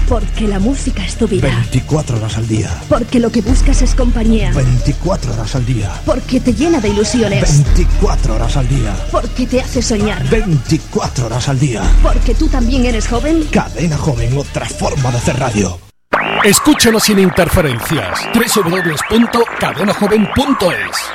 Porque la música es tu vida. 24 horas al día. Porque lo que buscas es compañía. 24 horas al día. Porque te llena de ilusiones. 24 horas al día. Porque te hace soñar. 24 horas al día. Porque tú también eres joven. Cadena Joven, otra forma de hacer radio. Escúchanos sin interferencias. www.cadenajoven.es